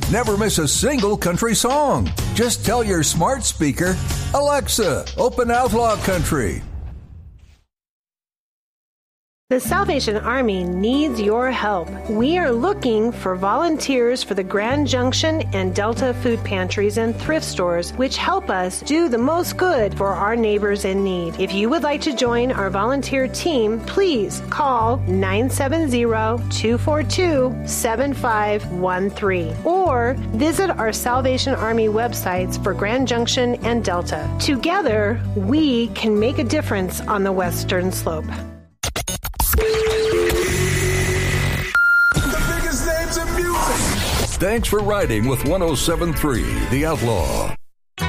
Never miss a single country song. Just tell your smart speaker, Alexa, open Outlaw Country. The Salvation Army needs your help. We are looking for volunteers for the Grand Junction and Delta food pantries and thrift stores, which help us do the most good for our neighbors in need. If you would like to join our volunteer team, please call 970-242-7513 or visit our Salvation Army websites for Grand Junction and Delta. Together, we can make a difference on the Western Slope. Thanks for riding with 107.3 The Outlaw.